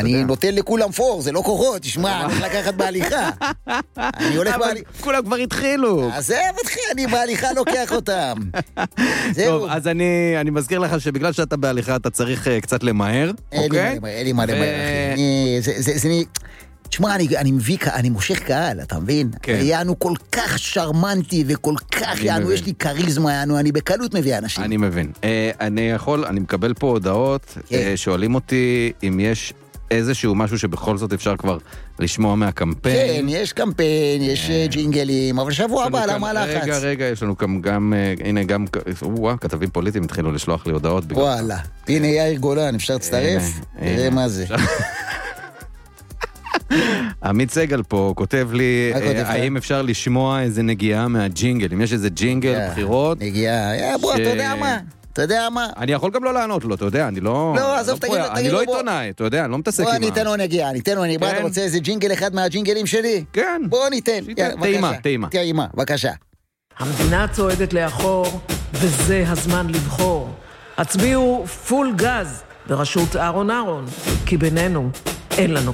אני נותן לכולם פור, זה לא כוחות, תשמע, אני הולך לקחת בהליכה. אני הולך בהליכה. כולם כבר התחילו. אז זה מתחיל, אני בהליכה לוקח אותם. טוב, אז אני מזכיר לך שבגלל שאתה בהליכה אתה צריך קצת למהר, אוקיי? אין לי מה למהר, אחי. תשמע, אני מושך קהל, אתה מבין? יענו כל כך שרמנטי וכל כך יענו, יש לי קריזמה, יענו, אני בקלות מביא אנשים. אני מבין. אני מקבל פה הודעות, שואלים אותי אם יש איזשהו משהו שבכל זאת אפשר כבר לשמוע מהקמפיין. כן, יש קמפיין, יש ג'ינגלים, אבל שבוע הבא, למה לחץ? רגע, יש לנו גם, הנה גם, כתבים פוליטיים התחילו לשלוח לי הודעות. וואלה, הנה יאיר גולן, אפשר להצטרף? תראה מה זה. עמית סגל פה כותב לי, האם אפשר לשמוע איזה נגיעה מהג'ינגל, אם יש איזה ג'ינגל, בחירות. נגיעה, בוא, אתה יודע מה? אני יכול גם לא לענות לו, אתה יודע, אני לא... לא, עזוב, תגיד לו. אני לא עיתונאי, אתה יודע, אני לא מתעסק עם... בוא, ניתן לו נגיעה, בוא, אתה רוצה איזה ג'ינגל אחד מהג'ינגלים שלי? כן. בוא ניתן. טעימה. בבקשה. המדינה צועדת לאחור, וזה הזמן לבחור. הצביעו פול גז בראשות אהרון, כי בינינו אין לנו